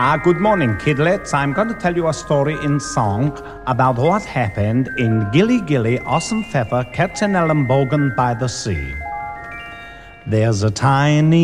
Good morning, kidlets. I'm going to tell you a story in song about what happened in Gilly Gilly, Ossenpfeffer, Kerzenellenbogen by the sea. There's a tiny